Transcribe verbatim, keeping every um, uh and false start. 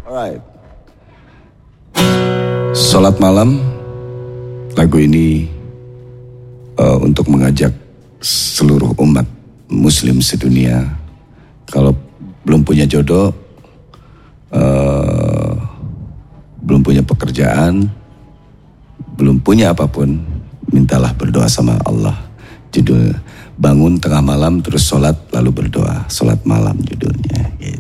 Alright. Salat malam, lagu ini uh, untuk mengajak seluruh umat muslim sedunia. Kalau belum punya jodoh, uh, belum punya pekerjaan, belum punya apapun, mintalah berdoa sama Allah. Judul bangun tengah malam terus sholat lalu berdoa. Sholat malam judulnya.